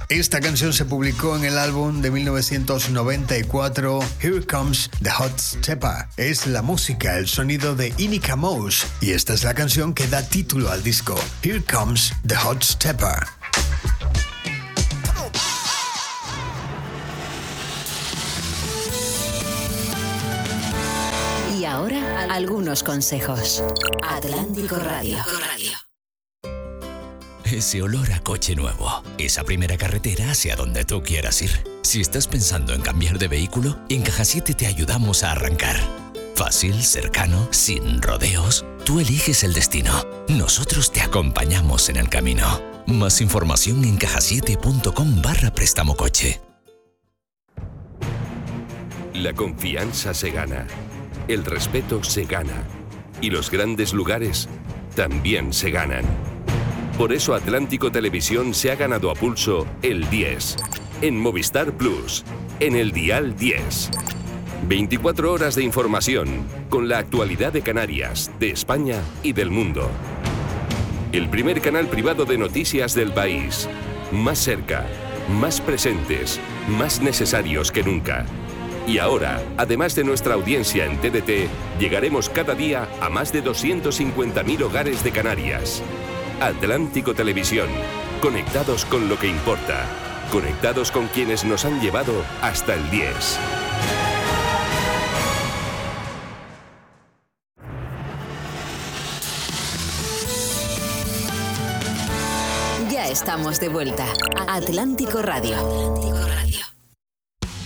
Esta canción se publicó en el álbum de 1994 Here Comes the Hot Stepper. Es la música, el sonido de Inika Mouse y esta es la canción que da título al disco, Here Comes the Hot Stepper. Y ahora, algunos consejos. Atlántico Radio. Ese olor a coche nuevo, esa primera carretera hacia donde tú quieras ir. Si estás pensando en cambiar de vehículo, en Caja 7 te ayudamos a arrancar. Fácil, cercano, sin rodeos. Tú eliges el destino. Nosotros te acompañamos en el camino. Más información en cajasiete.com/préstamo coche. La confianza se gana. El respeto se gana. Y los grandes lugares también se ganan. Por eso Atlántico Televisión se ha ganado a pulso el 10. En Movistar Plus, en el dial 10. 24 horas de información con la actualidad de Canarias, de España y del mundo. El primer canal privado de noticias del país. Más cerca, más presentes, más necesarios que nunca. Y ahora, además de nuestra audiencia en TDT, llegaremos cada día a más de 250.000 hogares de Canarias. Atlántico Televisión, conectados con lo que importa, conectados con quienes nos han llevado hasta el 10. Ya estamos de vuelta. Atlántico Radio.